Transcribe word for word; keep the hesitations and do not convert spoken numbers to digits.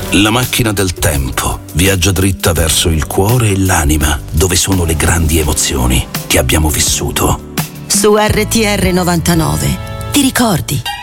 La macchina del tempo viaggia dritta verso il cuore e l'anima, dove sono le grandi emozioni che abbiamo vissuto. Su R T R novantanove ti ricordi?